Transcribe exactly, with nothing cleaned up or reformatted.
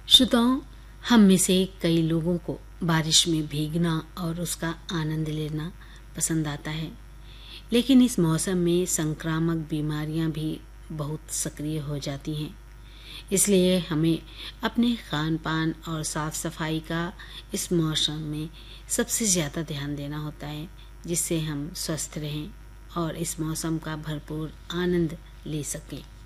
श्रोताओं, हम में से कई लोगों को बारिश में भीगना और उसका आनंद लेना पसंद आता है, लेकिन इस मौसम में संक्रामक बीमारियां भी बहुत सक्रिय हो जाती हैं। इसलिए हमें अपने खान पान और साफ सफाई का इस मौसम में सबसे ज़्यादा ध्यान देना होता है, जिससे हम स्वस्थ रहें और इस मौसम का भरपूर आनंद ले सकें।